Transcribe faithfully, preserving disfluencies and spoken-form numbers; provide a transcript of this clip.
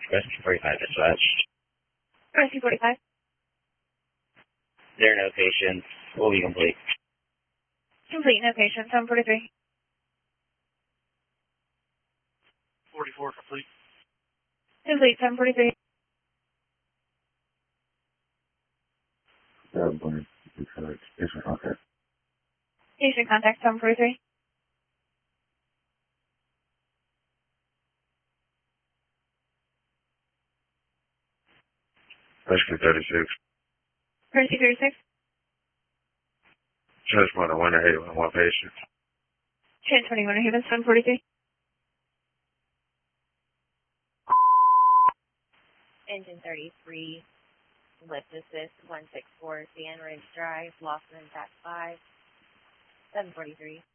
Rescue forty-five dispatch. Rescue forty-five. There are no patients. Will be complete. Complete, no patients. seven forty-three. forty-four complete. Complete, seven forty-three. seven forty-three. Patient contact. Patient contact, seven forty-three. Rescue thirty-six. Rescue thirty-six. Transport to Winter Haven, one patient. Trans twenty-one, Haven, seven forty-three. Engine thirty-three, lift assist one six four, Dan Ridge Drive, Lawson, Tax five, seven forty-three.